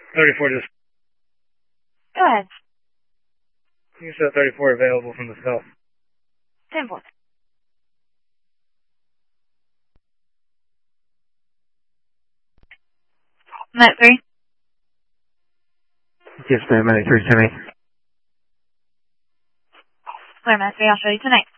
34 just... Go ahead. You said 34 available from the south. 10-4. Met 3. Yes, ma'am. Met 3 to me. Clear, Met 3. I'll show you tonight.